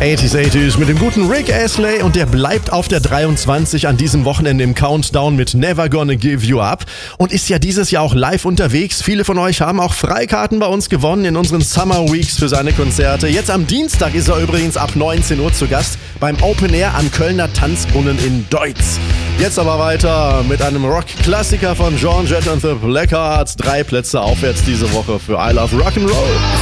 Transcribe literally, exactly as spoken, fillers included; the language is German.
achtziger achtziger mit dem guten Rick Astley und der bleibt auf der dreiundzwanzig an diesem Wochenende im Countdown mit Never Gonna Give You Up und ist ja dieses Jahr auch live unterwegs. Viele von euch haben auch Freikarten bei uns gewonnen in unseren Summer Weeks für seine Konzerte. Jetzt am Dienstag ist er übrigens ab neunzehn Uhr zu Gast beim Open Air am Kölner Tanzbrunnen in Deutz. Jetzt aber weiter mit einem Rock-Klassiker von Joan Jett und the Blackhearts. Drei Plätze aufwärts diese Woche für I Love Rock'n'Roll.